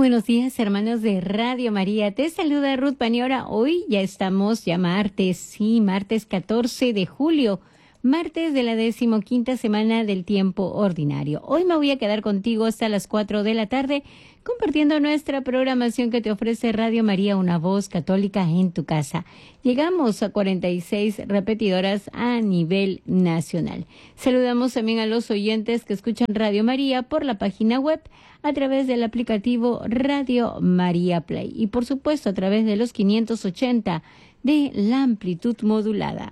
buenos días, hermanos de Radio María. Te saluda Ruth Paniora. Hoy ya estamos martes, sí, martes 14 de julio, martes de la 15ª semana del tiempo ordinario. Hoy me voy a quedar contigo hasta las 4 de la tarde, compartiendo nuestra programación que te ofrece Radio María, una voz católica en tu casa. Llegamos a 46 repetidoras a nivel nacional. Saludamos también a los oyentes que escuchan Radio María por la página web, a través del aplicativo Radio María Play y por supuesto a través de los 580 de la amplitud modulada.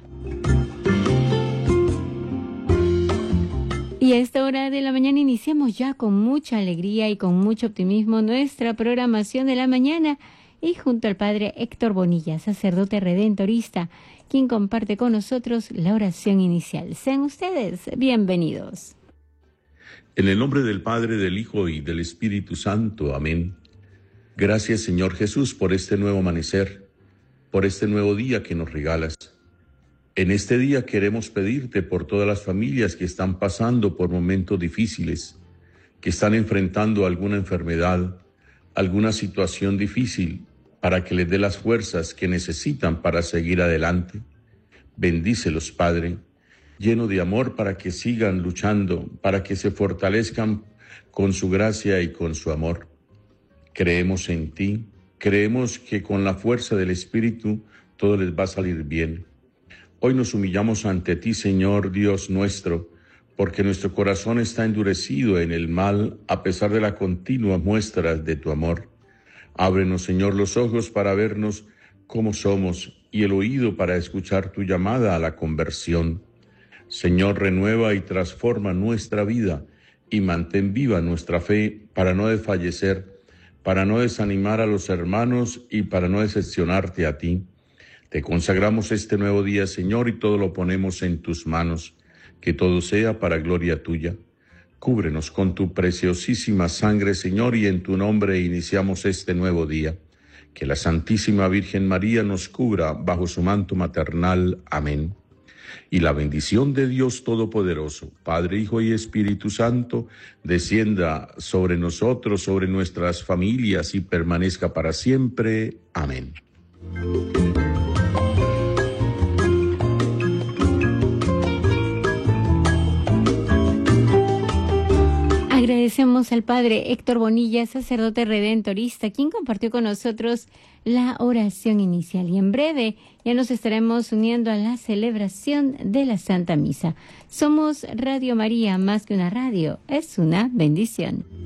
Y a esta hora de la mañana iniciamos ya con mucha alegría y con mucho optimismo nuestra programación de la mañana, y junto al Padre Héctor Bonilla, sacerdote redentorista, quien comparte con nosotros la oración inicial. Sean ustedes bienvenidos. En el nombre del Padre, del Hijo y del Espíritu Santo. Amén. Gracias, Señor Jesús, por este nuevo amanecer, por este nuevo día que nos regalas. En este día queremos pedirte por todas las familias que están pasando por momentos difíciles, que están enfrentando alguna enfermedad, alguna situación difícil, para que les dé las fuerzas que necesitan para seguir adelante. Bendícelos, Padre, lleno de amor, para que sigan luchando, para que se fortalezcan con su gracia y con su amor. Creemos en ti, creemos que con la fuerza del Espíritu todo les va a salir bien. Hoy nos humillamos ante ti, Señor Dios nuestro, porque nuestro corazón está endurecido en el mal a pesar de la continua muestra de tu amor. Ábrenos, Señor, los ojos para vernos como somos y el oído para escuchar tu llamada a la conversión. Señor, renueva y transforma nuestra vida y mantén viva nuestra fe para no desfallecer, para no desanimar a los hermanos y para no decepcionarte a ti. Te consagramos este nuevo día, Señor, y todo lo ponemos en tus manos. Que todo sea para gloria tuya. Cúbrenos con tu preciosísima sangre, Señor, y en tu nombre iniciamos este nuevo día. Que la Santísima Virgen María nos cubra bajo su manto maternal. Amén. Y la bendición de Dios Todopoderoso, Padre, Hijo y Espíritu Santo, descienda sobre nosotros, sobre nuestras familias y permanezca para siempre. Amén. Agradecemos al Padre Héctor Bonilla, sacerdote redentorista, quien compartió con nosotros la oración inicial. Y en breve ya nos estaremos uniendo a la celebración de la Santa Misa. Somos Radio María, más que una radio, es una bendición.